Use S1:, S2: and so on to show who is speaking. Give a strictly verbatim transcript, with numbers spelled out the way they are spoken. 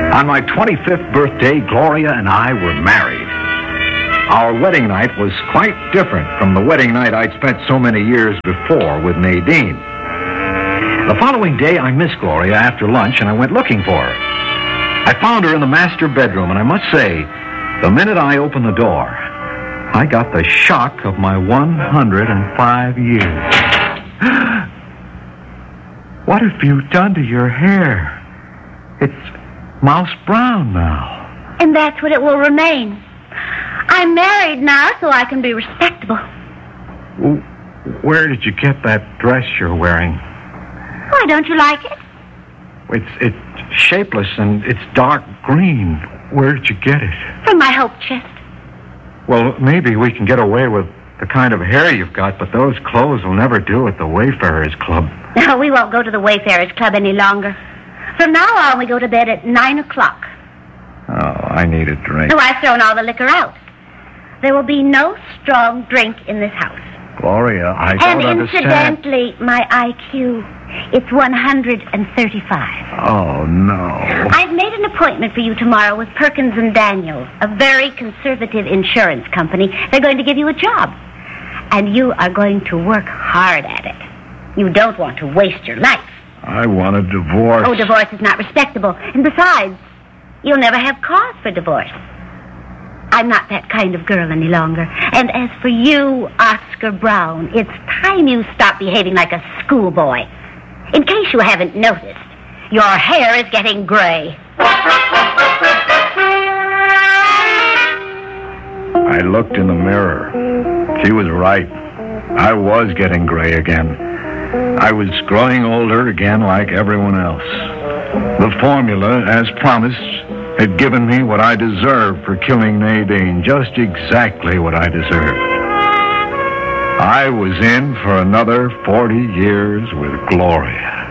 S1: On my twenty-fifth birthday, Gloria and I were married. Our wedding night was quite different from the wedding night I'd spent so many years before with Nadine. The following day, I missed Gloria after lunch, and I went looking for her. I found her in the master bedroom, and I must say, the minute I opened the door, I got the shock of my one hundred five years. What have you done to your hair? It's mouse brown now.
S2: And that's what it will remain. I'm married now, so I can be respectable.
S1: Where did you get that dress you're wearing?
S2: Why, don't you like it?
S1: It's it's shapeless and it's dark green. Where did you get it?
S2: From my hope chest.
S1: Well, maybe we can get away with the kind of hair you've got, but those clothes will never do at the Wayfarers Club.
S2: No, we won't go to the Wayfarers Club any longer. From now on, we go to bed at nine o'clock.
S1: Oh, I need a drink.
S2: No, I've thrown all the liquor out. There will be no strong drink in this house.
S1: Gloria, I don't
S2: and
S1: understand.
S2: And incidentally, my I Q, it's one hundred thirty-five.
S1: Oh, no.
S2: I've made an appointment for you tomorrow with Perkins and Daniel, a very conservative insurance company. They're going to give you a job. And you are going to work hard at it. You don't want to waste your life.
S1: I want a divorce.
S2: Oh, divorce is not respectable. And besides, you'll never have cause for divorce. I'm not that kind of girl any longer. And as for you, Oscar Brown, it's time you stop behaving like a schoolboy. In case you haven't noticed, your hair is getting gray.
S1: I looked in the mirror. She was right. I was getting gray again. I was growing older again like everyone else. The formula, as promised, had given me what I deserved for killing Nadine, just exactly what I deserved. I was in for another forty years with Gloria.